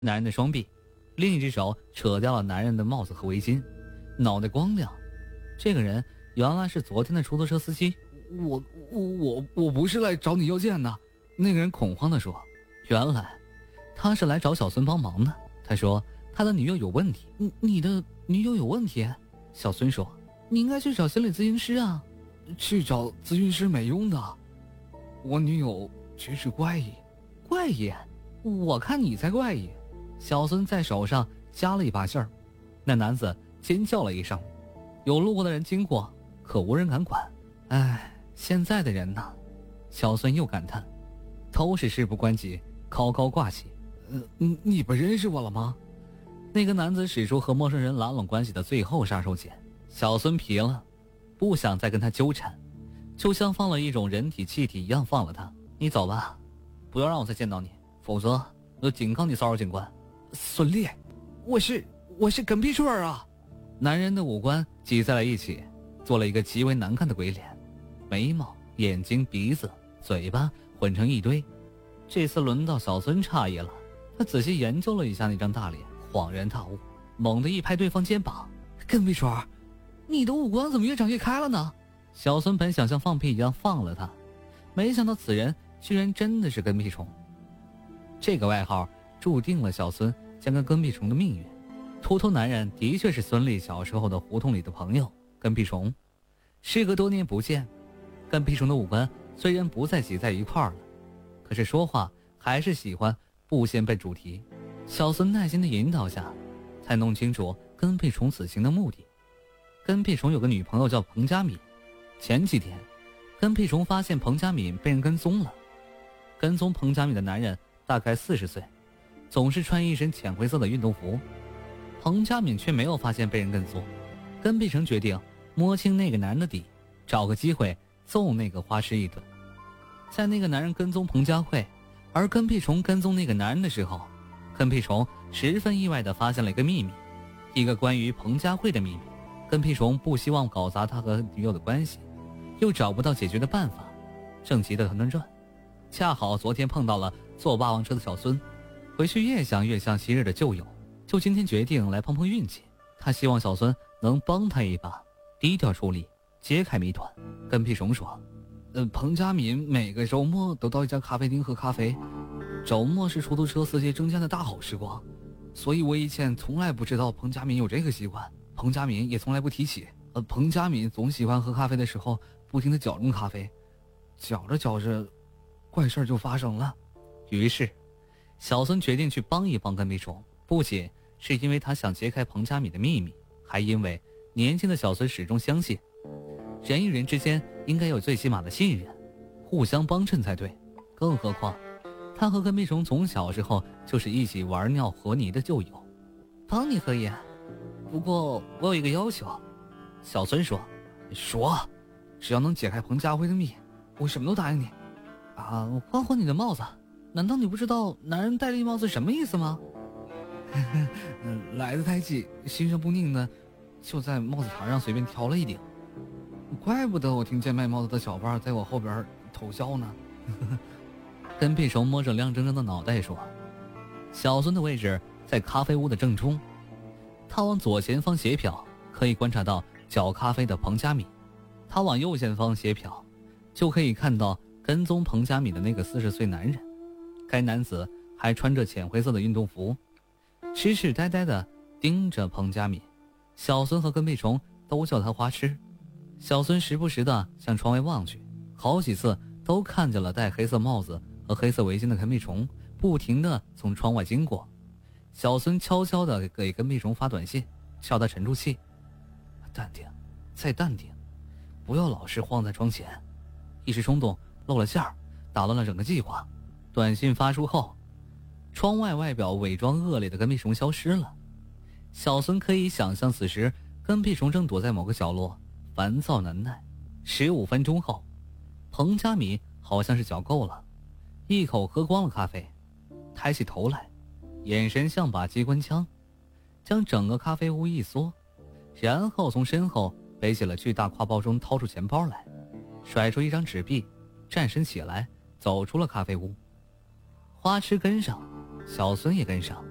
男人的双臂，另一只手扯掉了男人的帽子和围巾，脑袋光亮。这个人原来是昨天的出租车司机。我不是来找你要钱的。那个人恐慌地说。原来他是来找小孙帮忙的。他说他的女友有问题。你的女友有问题？小孙说，你应该去找心理咨询师啊。去找咨询师没用的，我女友举止怪异。怪异？我看你才怪异。小孙在手上加了一把劲儿。那男子尖叫了一声，有路过的人经过，可无人敢管。唉，现在的人呐，小孙又感叹，都是事不关己，高高挂起。你不认识我了吗？那个男子使出和陌生人拉拢关系的最后杀手锏。小孙皮了，不想再跟他纠缠，就像放了一种人体气体一样放了他。你走吧，不要让我再见到你，否则我警告你骚扰警官。孙烈，我是跟屁虫儿啊！男人的五官挤在了一起，做了一个极为难看的鬼脸，眉毛、眼睛、鼻子、嘴巴混成一堆。这次轮到小孙诧异了，他仔细研究了一下那张大脸，恍然大悟，猛地一拍对方肩膀：“跟屁虫儿，你的五官怎么越长越开了呢？”小孙本想像放屁一样放了他，没想到此人居然真的是跟屁虫。这个外号注定了小孙将跟屁虫的命运。秃头男人的确是孙俪小时候的胡同里的朋友跟屁虫。时隔多年不见，跟屁虫的五官虽然不再挤在一块儿了，可是说话还是喜欢不先奔主题。小孙耐心的引导下，才弄清楚跟屁虫此行的目的。跟屁虫有个女朋友叫彭佳敏。前几天跟屁虫发现彭佳敏被人跟踪了。跟踪彭佳敏的男人大概40岁，总是穿一身浅灰色的运动服。彭佳敏却没有发现被人跟踪。跟屁虫决定摸清那个男人的底，找个机会揍那个花痴一顿。在那个男人跟踪彭佳慧，而跟屁虫跟踪那个男人的时候，跟屁虫十分意外地发现了一个秘密，一个关于彭佳慧的秘密。跟屁虫不希望搞砸他和女友的关系，又找不到解决的办法，正急得团团转。恰好昨天碰到了坐霸王车的小孙，回去越想越像昔日的旧友，就今天决定来碰碰运气。他希望小孙能帮他一把，低调处理，揭开谜团。跟屁虫说，彭佳敏每个周末都到一家咖啡厅喝咖啡，周末是出租车司机增加的大好时光，所以我以前从来不知道彭佳敏有这个习惯，彭佳敏也从来不提起。彭佳敏总喜欢喝咖啡的时候不停地搅动咖啡，搅着搅着怪事就发生了。于是小孙决定去帮一帮跟屁虫，不仅是因为他想揭开彭佳敏的秘密，还因为年轻的小孙始终相信人与人之间应该有最起码的信任，互相帮衬才对。更何况他和跟屁虫从小时候就是一起玩尿和泥的旧友。帮你可以，不过我有一个要求。小孙说，说，只要能解开彭佳慧的谜，我什么都答应你。换换你的帽子，难道你不知道男人戴绿帽子什么意思吗？来得太急，心神不宁的，就在帽子台上随便挑了一顶。怪不得我听见卖帽子的小贩在我后边偷笑呢。跟屁虫摸着亮铮铮的脑袋说，小孙的位置在咖啡屋的正中，他往左前方斜瞟，可以观察到搅咖啡的彭佳敏。他往右前方斜瞟，就可以看到跟踪彭佳敏的那个40岁男人。该男子还穿着浅灰色的运动服，痴痴呆呆地盯着彭佳敏。小孙和跟屁虫都叫他花痴。小孙时不时地向窗外望去，好几次都看见了戴黑色帽子和黑色围巾的跟屁虫不停地从窗外经过。小孙悄悄地给跟屁虫发短信，叫他沉住气，淡定，再淡定，不要老是晃在窗前，一时冲动露了馅儿，打乱了整个计划。短信发出后，窗外外表伪装恶劣的跟屁虫消失了。小孙可以想象此时跟屁虫正躲在某个角落，烦躁难耐。15分钟后，彭佳敏好像是嚼够了，一口喝光了咖啡，抬起头来，眼神像把机关枪，将整个咖啡屋一缩，然后从身后背起了巨大挎包中掏出钱包来，甩出一张纸币，站身起来走出了咖啡屋。花痴跟上，小孙也跟上。